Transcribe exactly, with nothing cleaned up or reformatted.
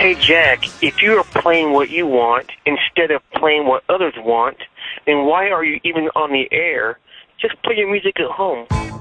Hey, Jack, if you are playing what you want instead of playing what others want, then why are you even on the air? Just play your music at home.